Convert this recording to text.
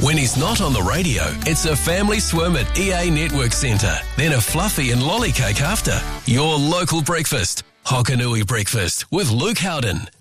When he's not on the radio, it's a family swim at EA Network Centre, then a fluffy and lolly cake after. Your local breakfast. Hokanui Breakfast with Luke Howden.